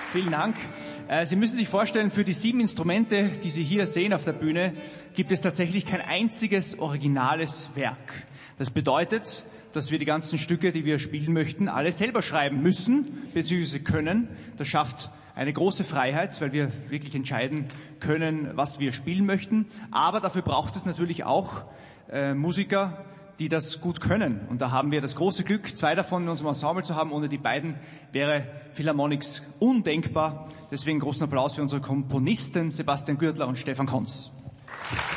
Vielen Dank. Sie müssen sich vorstellen, für die 7 Instrumente, die Sie hier sehen auf der Bühne, gibt es tatsächlich kein einziges originales Werk. Das bedeutet, dass wir die ganzen Stücke, die wir spielen möchten, alle selber schreiben müssen bzw. können. Das schafft eine große Freiheit, weil wir wirklich entscheiden können, was wir spielen möchten. Aber dafür braucht es natürlich auch Musiker, die das gut können. Und da haben wir das große Glück, 2 davon in unserem Ensemble zu haben. Ohne die beiden wäre Philharmonics undenkbar. Deswegen großen Applaus für unsere Komponisten Sebastian Gürtler und Stefan Konz.